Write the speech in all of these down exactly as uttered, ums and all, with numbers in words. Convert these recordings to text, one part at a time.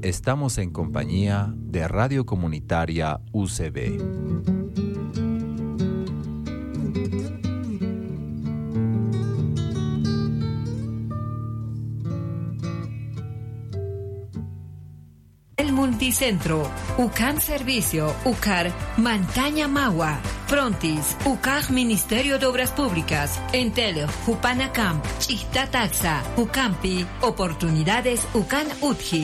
estamos en compañía de Radio Comunitaria U C B. El Multicentro, U C A M Servicio, U C A R, Montaña Magua, Frontis, U C A G Ministerio de Obras Públicas, Entel, Jupanacam, Chistataxa, Ucampi, Oportunidades Ucan Utji.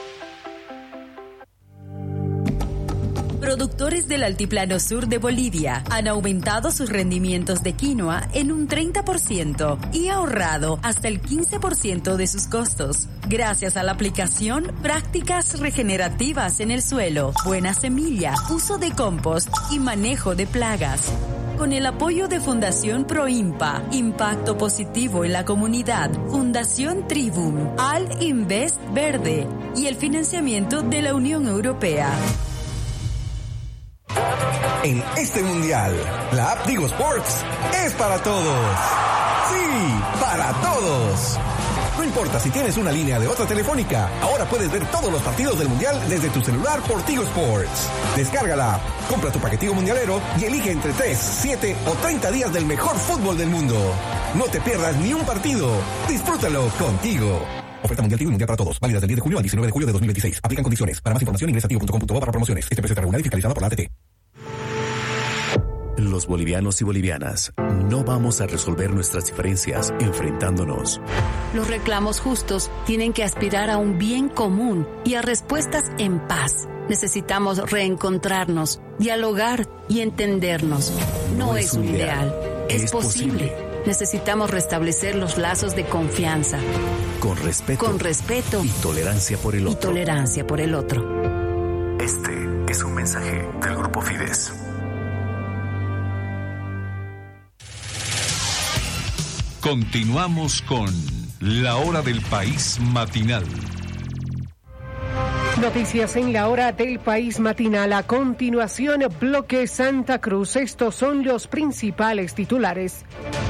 Productores del Altiplano Sur de Bolivia han aumentado sus rendimientos de quinoa en un treinta por ciento y ahorrado hasta el quince por ciento de sus costos, gracias a la aplicación prácticas regenerativas en el suelo, buena semilla, uso de compost y manejo de plagas. Con el apoyo de Fundación Proimpa, Impacto Positivo en la Comunidad, Fundación Tribum, Al Invest Verde y el financiamiento de la Unión Europea. En este mundial, la app Tigo Sports es para todos. Sí, para todos. No importa si tienes una línea de otra telefónica, ahora puedes ver todos los partidos del mundial desde tu celular por Tigo Sports. Descárgala, compra tu paquetico mundialero y elige entre tres, siete o treinta días del mejor fútbol del mundo. No te pierdas ni un partido. Disfrútalo contigo. Oferta mundial Tigo y mundial para todos. Válidas del diez de julio al diecinueve de julio de dos mil veintiséis. Aplican condiciones. Para más información ingresa a tigo punto com punto bo barra promociones. Este precio está regulado y fiscalizado por la A T T. Los bolivianos y bolivianas no vamos a resolver nuestras diferencias enfrentándonos. Los reclamos justos tienen que aspirar a un bien común y a respuestas en paz. Necesitamos reencontrarnos, dialogar y entendernos. No, no es, es un ideal, ideal. Es, es posible. posible. Necesitamos restablecer los lazos de confianza. Con respeto. Con respeto. Y tolerancia por el otro. Y tolerancia por el otro. Este es un mensaje del Grupo Fides. Continuamos con La Hora del País Matinal. Noticias en La Hora del País Matinal. A continuación, Bloque Santa Cruz. Estos son los principales titulares.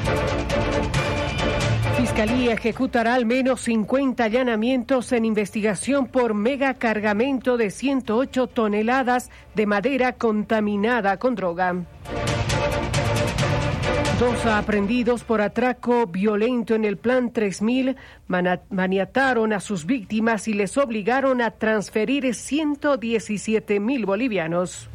Fiscalía ejecutará al menos cincuenta allanamientos en investigación por megacargamento de ciento ocho toneladas de madera contaminada con droga. Dos aprehendidos por atraco violento en el Plan tres mil maniataron a sus víctimas y les obligaron a transferir ciento diecisiete mil bolivianos.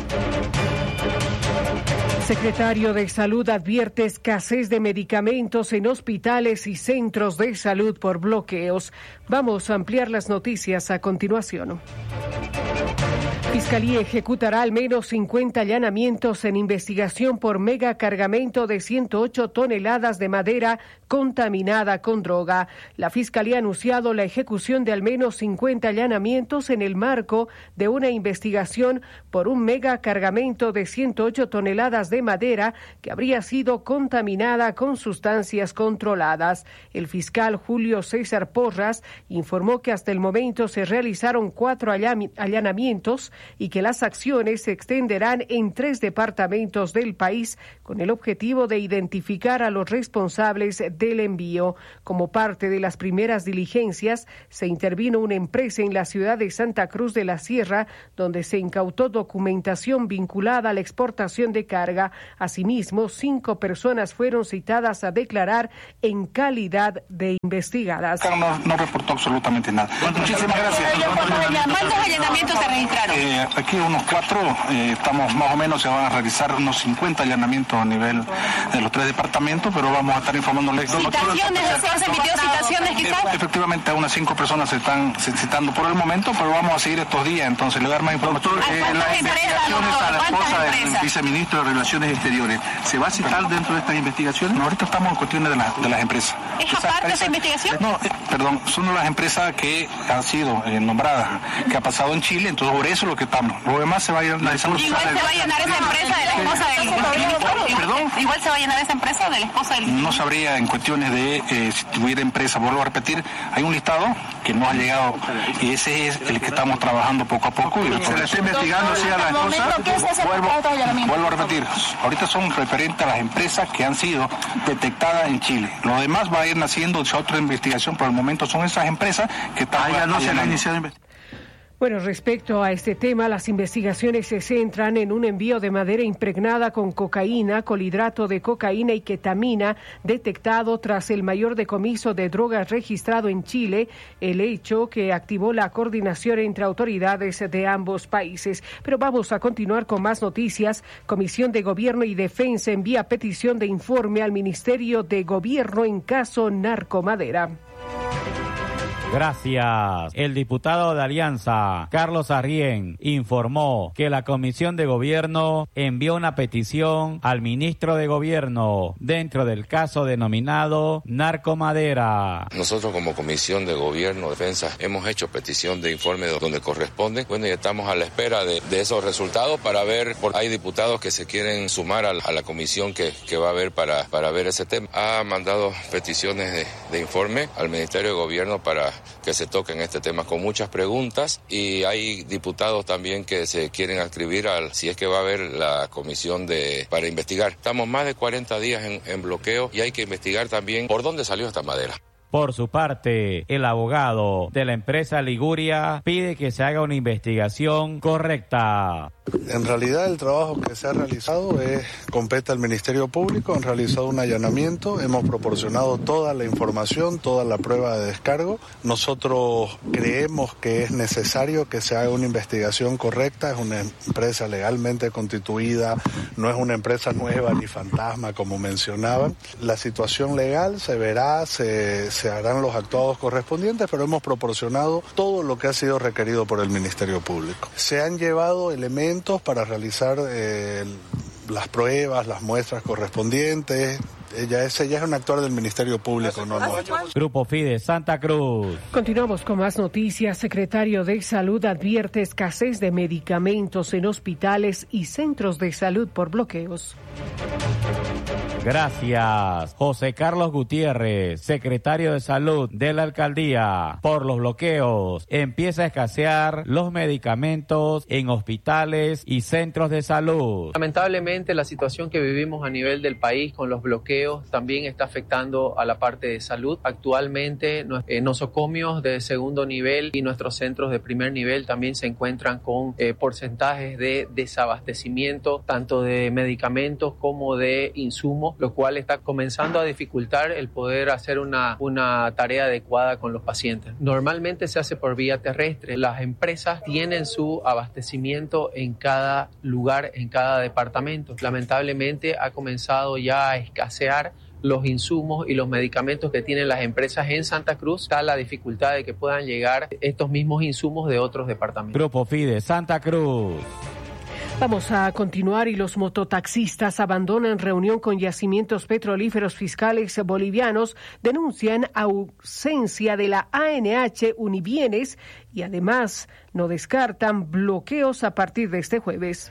Secretario de Salud advierte escasez de medicamentos en hospitales y centros de salud por bloqueos. Vamos a ampliar las noticias a continuación. Fiscalía ejecutará al menos cincuenta allanamientos en investigación por megacargamento de ciento ocho toneladas de madera contaminada con droga. La Fiscalía ha anunciado la ejecución de al menos cincuenta allanamientos en el marco de una investigación por un megacargamento de ciento ocho toneladas de madera que habría sido contaminada con sustancias controladas. El fiscal Julio César Porras informó que hasta el momento se realizaron cuatro allanamientos y que las acciones se extenderán en tres departamentos del país con el objetivo de identificar a los responsables del envío. Como parte de las primeras diligencias, se intervino una empresa en la ciudad de Santa Cruz de la Sierra, donde se incautó documentación vinculada a la exportación de carga. Asimismo, cinco personas fueron citadas a declarar en calidad de investigadas. No, no reportó absolutamente nada. Muchísimas gracias. ¿Cuántos allanamientos se registraron? Eh, aquí unos cuatro, eh, estamos más o menos, se van a realizar unos cincuenta allanamientos a nivel de los tres departamentos, pero vamos a estar informándoles. ¿Citaciones? ¿Se emitió citaciones quizás? E- efectivamente, unas cinco personas se están citando por el momento, pero vamos a seguir estos días, entonces le voy a dar más información. Eh, las investigaciones a la esposa del viceministro de Relaciones Exteriores, ¿se va a citar dentro de estas investigaciones? No, ahorita estamos en cuestiones de, la, de las empresas. ¿Es aparte de esa investigación? No, eh, perdón, son las empresas que han sido eh, nombradas, que ha pasado en Chile, entonces por eso es lo que estamos. Lo demás se va a ir analizando. Igual se va a llenar esa empresa de la esposa del... ¿Perdón? Igual se va a llenar esa empresa de la esposa del... No sabría en cuestiones de eh, si tuviera empresa, vuelvo a repetir, hay un listado que no ha llegado y ese es el que estamos trabajando poco a poco. Y se le está investigando así a la esposa. Vuelvo, vuelvo a repetir, ahorita son referentes a las empresas que han sido detectadas en Chile. Lo demás va a ir naciendo otra investigación, por el momento son esas empresas que están... Ah, ya no se han iniciado investigación. Bueno, respecto a este tema, las investigaciones se centran en un envío de madera impregnada con cocaína, colhidrato de cocaína y ketamina detectado tras el mayor decomiso de drogas registrado en Chile, el hecho que activó la coordinación entre autoridades de ambos países. Pero vamos a continuar con más noticias. Comisión de Gobierno y Defensa envía petición de informe al Ministerio de Gobierno en caso Narcomadera. Gracias. El diputado de Alianza, Carlos Arrién, informó que la Comisión de Gobierno envió una petición al ministro de Gobierno dentro del caso denominado Narcomadera. Nosotros como Comisión de Gobierno, Defensa, hemos hecho petición de informe donde corresponde. Bueno, y estamos a la espera de, de esos resultados para ver, porque hay diputados que se quieren sumar a la, a la comisión que, que va a haber para, para ver ese tema. Ha mandado peticiones de, de informe al Ministerio de Gobierno para que se toquen este tema con muchas preguntas, y hay diputados también que se quieren adscribir al, si es que va a haber la comisión de para investigar. Estamos más de cuarenta días en, en bloqueo y hay que investigar también por dónde salió esta madera. Por su parte, el abogado de la empresa Liguria pide que se haga una investigación correcta. En realidad el trabajo que se ha realizado es, compete al Ministerio Público. Han realizado un allanamiento, hemos proporcionado toda la información, toda la prueba de descargo. Nosotros creemos que es necesario que se haga una investigación correcta. Es una empresa legalmente constituida, no es una empresa nueva ni fantasma como mencionaban. La situación legal se verá, se, se harán los actuados correspondientes, pero hemos proporcionado todo lo que ha sido requerido por el Ministerio Público. Se han llevado elementos para realizar eh, las pruebas, las muestras correspondientes. Ella, ese ya es un actuar del Ministerio Público, no, no. Grupo Fide Santa Cruz. Continuamos con más noticias. Secretario de Salud advierte escasez de medicamentos en hospitales y centros de salud por bloqueos. Gracias. José Carlos Gutiérrez, secretario de Salud de la Alcaldía. Por los bloqueos, empieza a escasear los medicamentos en hospitales y centros de salud. Lamentablemente, la situación que vivimos a nivel del país con los bloqueos también está afectando a la parte de salud. Actualmente, eh, nosocomios de segundo nivel y nuestros centros de primer nivel también se encuentran con eh, porcentajes de desabastecimiento, tanto de medicamentos como de insumos, lo cual está comenzando a dificultar el poder hacer una, una tarea adecuada con los pacientes. Normalmente se hace por vía terrestre. Las empresas tienen su abastecimiento en cada lugar, en cada departamento. Lamentablemente ha comenzado ya a escasear los insumos y los medicamentos que tienen las empresas en Santa Cruz. Está la dificultad de que puedan llegar estos mismos insumos de otros departamentos. Grupo Fide Santa Cruz. Vamos a continuar y los mototaxistas abandonan reunión con yacimientos petrolíferos fiscales bolivianos, denuncian ausencia de la A N H Unibienes y además no descartan bloqueos a partir de este jueves.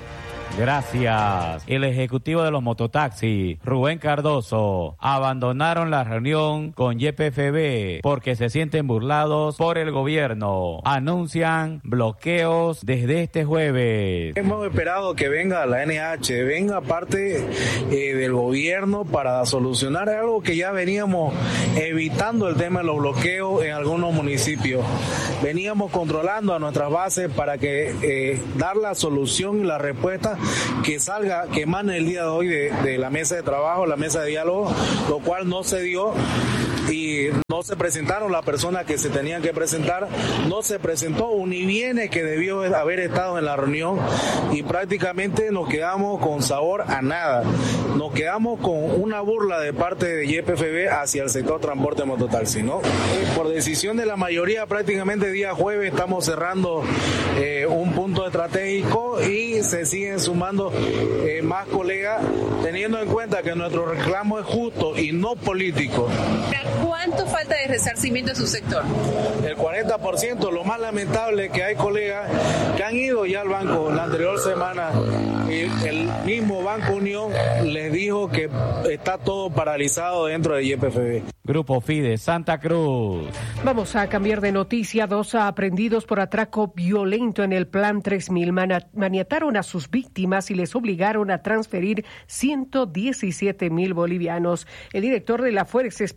Gracias. El ejecutivo de los mototaxis, Rubén Cardoso, abandonaron la reunión con Y P F B porque se sienten burlados por el gobierno. Anuncian bloqueos desde este jueves. Hemos esperado que venga la A N H, venga parte eh, del gobierno para solucionar algo que ya veníamos evitando, el tema de los bloqueos en algunos municipios. Veníamos controlando a nuestras bases para que eh, dar la solución y la respuesta que salga, que emane el día de hoy de, de la mesa de trabajo, la mesa de diálogo, lo cual no se dio y no se presentaron las personas que se tenían que presentar, no se presentó Unibienes, que debió haber estado en la reunión, y prácticamente nos quedamos con sabor a nada, nos quedamos con una burla de parte de Y P F B hacia el sector transporte mototaxi, ¿no? Por decisión de la mayoría, prácticamente día jueves estamos cerrando eh, un punto estratégico y se siguen sumando eh, más colegas, teniendo en cuenta que nuestro reclamo es justo y no político. ¿Cuánto falta de resarcimiento en su sector? El cuarenta por ciento. Lo más lamentable es que hay colegas que han ido ya al banco la anterior semana y el mismo Banco Unión les dijo que está todo paralizado dentro de Y P F B. Grupo Fide Santa Cruz. Vamos a cambiar de noticia. Dos aprehendidos por atraco violento en el Plan tres mil maniataron a sus víctimas y les obligaron a transferir ciento diecisiete mil bolivianos. El director de la Fuerza Especial de Lucha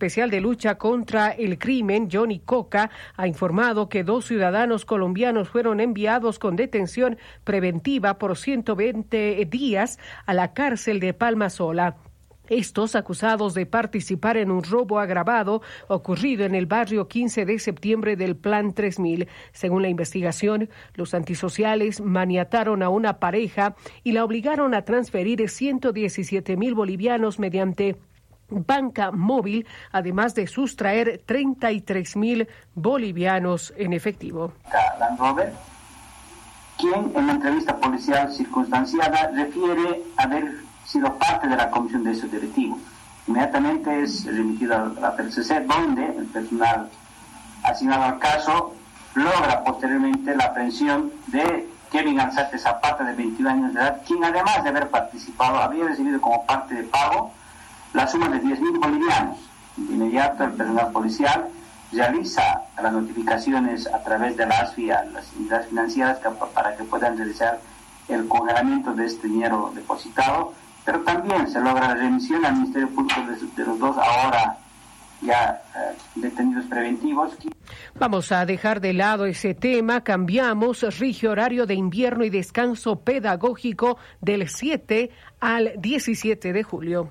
lucha contra el crimen, Johnny Coca, ha informado que dos ciudadanos colombianos fueron enviados con detención preventiva por ciento veinte días a la cárcel de Palmasola. Estos acusados de participar en un robo agravado ocurrido en el barrio quince de septiembre del Plan tres mil. Según la investigación, los antisociales maniataron a una pareja y la obligaron a transferir ciento diecisiete mil bolivianos mediante banca móvil, además de sustraer treinta y tres mil bolivianos en efectivo. Dan Robert, quien en la entrevista policial circunstanciada refiere haber sido parte de la comisión de esos directivos. Inmediatamente es remitido a la P C C, donde el personal asignado al caso logra posteriormente la aprehensión de Kevin Alzate Zapata, de veintiún años de edad, quien además de haber participado, había recibido como parte de pago la suma de diez mil bolivianos. De inmediato el personal policial realiza las notificaciones a través de la A S F I a las entidades financieras para que puedan realizar el congelamiento de este dinero depositado, pero también se logra la remisión al Ministerio Público de, de los dos ahora ya eh, detenidos preventivos. Vamos a dejar de lado ese tema, cambiamos, rige horario de invierno y descanso pedagógico del siete al diecisiete de julio.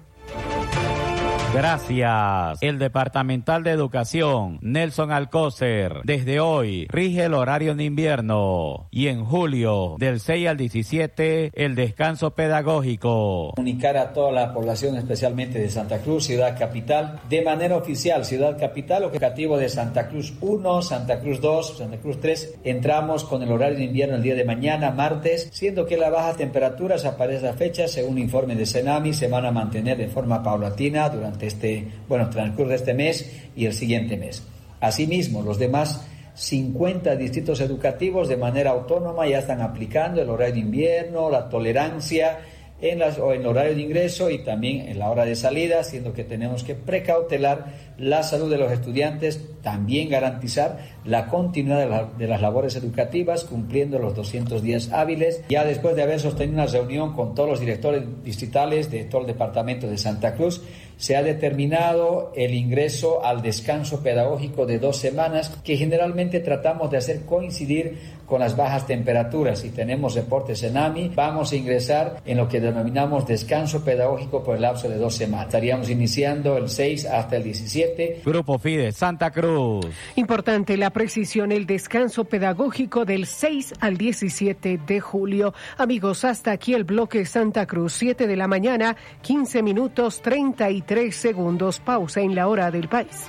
Gracias. El Departamental de Educación, Nelson Alcócer, desde hoy rige el horario de invierno y en julio, del seis al diecisiete, el descanso pedagógico. Comunicar a toda la población, especialmente de Santa Cruz, Ciudad Capital, de manera oficial, Ciudad Capital, objetivo de Santa Cruz uno, Santa Cruz dos, Santa Cruz tres, entramos con el horario de invierno el día de mañana, martes, siendo que las bajas temperaturas a esa fecha, según informe de Senami, se van a mantener de forma paulatina durante este, bueno, transcurso de este mes y el siguiente mes. Asimismo, los demás cincuenta distritos educativos de manera autónoma ya están aplicando el horario de invierno, la tolerancia en las, o en el horario de ingreso y también en la hora de salida, siendo que tenemos que precautelar la salud de los estudiantes, también garantizar la continuidad de, la, de las labores educativas, cumpliendo los doscientos días hábiles. Ya después de haber sostenido una reunión con todos los directores distritales de todo el departamento de Santa Cruz, se ha determinado el ingreso al descanso pedagógico de dos semanas, que generalmente tratamos de hacer coincidir con las bajas temperaturas. Si tenemos reportes en A M I, vamos a ingresar en lo que denominamos descanso pedagógico por el lapso de dos semanas. Estaríamos iniciando el seis hasta el diecisiete. Grupo Fide, Santa Cruz. Importante la precisión, el descanso pedagógico del seis al diecisiete de julio. Amigos, hasta aquí el bloque Santa Cruz, siete de la mañana, quince minutos, treinta y tres segundos. Pausa en la hora del país.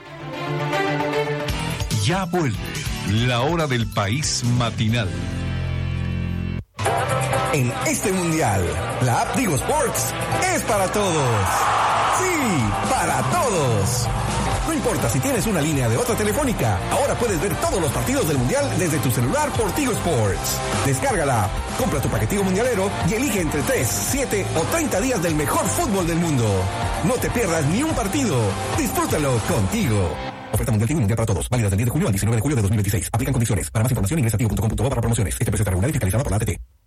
Ya vuelve la hora del país matinal. En este mundial, la app Tigo Sports es para todos. Sí, para todos. No importa si tienes una línea de otra telefónica, ahora puedes ver todos los partidos del mundial desde tu celular por Tigo Sports. Descárgala, compra tu paquetico mundialero y elige entre tres, siete o treinta días del mejor fútbol del mundo. No te pierdas ni un partido. Disfrútalo contigo. Oferta mundial Tigo y mundial para todos. Válida del diez de junio al diecinueve de julio de dos mil veintiséis. Aplican condiciones. Para más información ingresa a tigo punto com punto bo para promociones. Este precio está regulado y fiscalizado por la A T T.